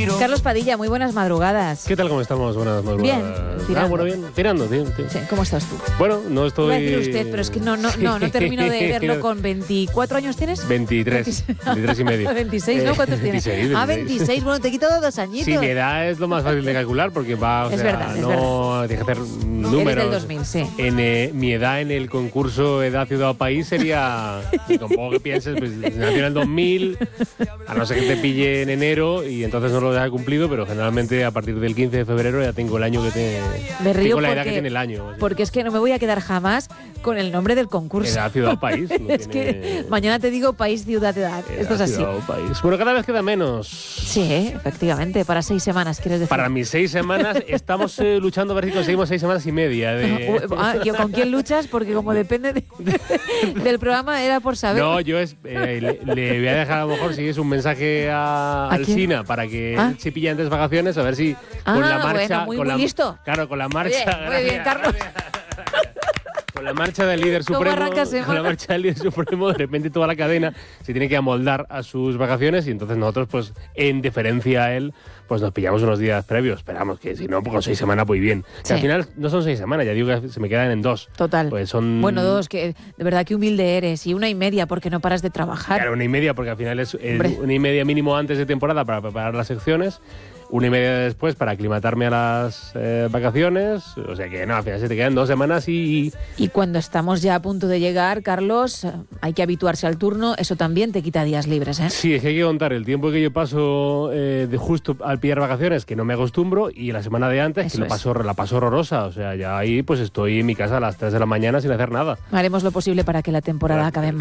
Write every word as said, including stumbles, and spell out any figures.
tiro. Carlos Padilla, muy buenas madrugadas. ¿Qué tal? ¿Cómo estamos? Buenas madrugadas. Bien, tirando. Ah, bueno, bien. Tirando, sí, sí. Sí, ¿cómo estás tú? Bueno, no estoy... Iba a decir usted, pero es que no, no, no, no termino de verlo con veinticuatro años, ¿tienes? veintitrés. veintitrés y medio. veintiséis, ¿no? ¿Cuántos tienes? veintiséis, Ah, veintiséis. veintiséis, bueno, te quito dos añitos. Sí, mi edad es lo más fácil de calcular porque va, o Es sea, verdad, es no tienes que hacer números. Eres del dos mil, sí. En eh, mi edad en el concurso Edad, Ciudad o País sería, tampoco que pienses, pues nació en el dos mil, a no ser que te pille en enero y entonces no lo haya cumplido, pero generalmente a partir del quince de febrero ya tengo el año que te... Me río tengo la porque, edad que tiene el año. Así. Porque es que no me voy a quedar jamás con el nombre del concurso. Edad, Ciudad o País. Es que mañana te digo país, ciudad, edad. Edad, Esto es así. Ciudad o País. Bueno, cada vez queda menos. Sí, efectivamente, para seis semanas, ¿quieres decir? Para mis seis semanas estamos eh, luchando a ver si conseguimos seis semanas y media. De... Ah, ¿con quién luchas? Porque como depende de, del programa, era por saber. No, yo es, eh, le, le voy a dejar a lo mejor si es un mensaje a, ¿A al quién? Sina para que ¿Ah? él se pille antes vacaciones, a ver si Ah, con la marcha... bueno, muy, con muy la, listo. Claro, con la marcha... Muy bien, muy bien, Carlos. Con la marcha del líder ¿Cómo supremo, arranca semana? con la marcha del líder supremo, de repente toda la cadena se tiene que amoldar a sus vacaciones y entonces nosotros, pues, en deferencia a él, pues nos pillamos unos días previos. Esperamos que si no, pues con seis semanas voy bien. Que Sí. al final no son seis semanas, ya digo que se me quedan en dos. Total. Pues son... Bueno, dos, que de verdad que humilde eres. Y una y media porque no paras de trabajar. Claro, una y media, porque al final es, es Hombre. una y media mínimo antes de temporada para preparar las secciones, una y media después para aclimatarme a las eh, vacaciones. O sea que no, al final se te quedan dos semanas y... Y cuando estamos ya a punto de llegar, Carlos, eh, hay que habituarse al turno. Eso también te quita días libres, ¿eh? Sí, es que hay que contar el tiempo que yo paso eh, de justo al pillar vacaciones, que no me acostumbro, y la semana de antes, Eso que lo es. paso, la paso horrorosa. O sea, ya ahí pues estoy en mi casa a las tres de la mañana sin hacer nada. Haremos lo posible para que la temporada Claro. acabe en